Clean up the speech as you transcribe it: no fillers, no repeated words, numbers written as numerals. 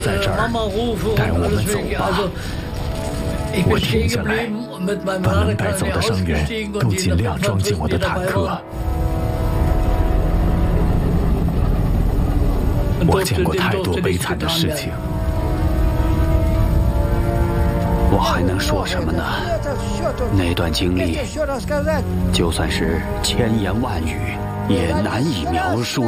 在这儿，带我们走吧。我停下来，把能带走的伤员都尽量装进我的坦克。我见过太多悲惨的事情， 我还能说什么呢？那段经历，就算是千言万语也难以描述。